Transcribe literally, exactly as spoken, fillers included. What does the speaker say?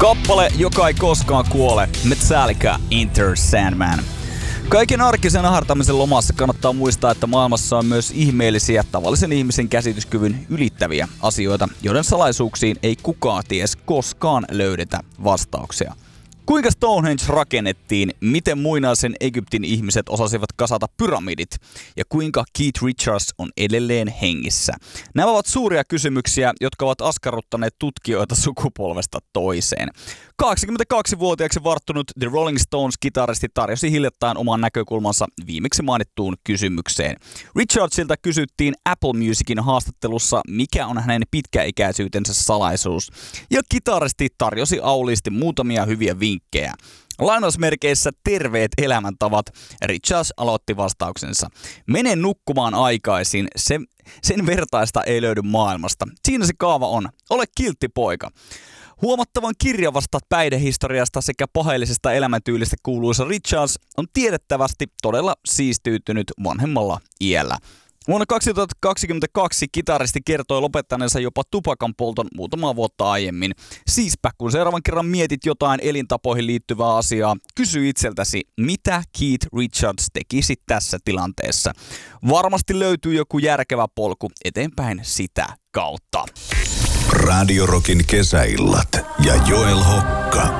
Kappale, joka ei koskaan kuole. Metallica, Enter Sandman. Kaiken arkisen ahartamisen lomassa kannattaa muistaa, että maailmassa on myös ihmeellisiä, tavallisen ihmisen käsityskyvyn ylittäviä asioita, joiden salaisuuksiin ei kukaan ties koskaan löydetä vastauksia. Kuinka Stonehenge rakennettiin, miten muinaisen Egyptin ihmiset osasivat kasata pyramidit ja kuinka Keith Richards on edelleen hengissä. Nämä ovat suuria kysymyksiä, jotka ovat askarruttaneet tutkijoita sukupolvesta toiseen. kaksikymmentäkaksivuotiaaksi varttunut The Rolling Stones-kitaristi tarjosi hiljattain oman näkökulmansa viimeksi mainittuun kysymykseen. Richardsilta kysyttiin Apple Musicin haastattelussa, mikä on hänen pitkäikäisyytensä salaisuus, ja kitaristi tarjosi auliisti muutamia hyviä vinkkejä. Lainausmerkeissä terveet elämäntavat. Richards aloitti vastauksensa. Mene nukkumaan aikaisin, sen, sen vertaista ei löydy maailmasta. Siinä se kaava on. Ole kiltti poika. Huomattavan kirjavasta päihdehistoriasta sekä paheellisesta elämäntyylistä kuuluisa Richards on tiedettävästi todella siistyytynyt vanhemmalla iällä. Vuonna kaksituhattakaksikymmentäkaksi kitaristi kertoi lopettaneensa jopa tupakan polton muutamaa vuotta aiemmin. Siispä, kun seuraavan kerran mietit jotain elintapoihin liittyvää asiaa, kysy itseltäsi, mitä Keith Richards tekisi tässä tilanteessa. Varmasti löytyy joku järkevä polku eteenpäin sitä kautta. Radio Rockin kesäillat ja Joel Hokka.